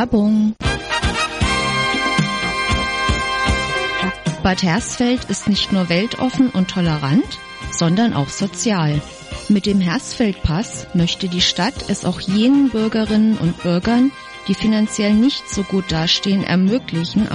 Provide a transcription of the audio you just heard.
Werbung. Bad Hersfeld ist nicht nur weltoffen und tolerant, sondern auch sozial. Mit dem Hersfeld-Pass möchte die Stadt es auch jenen Bürgerinnen und Bürgern, die finanziell nicht so gut dastehen, ermöglichen,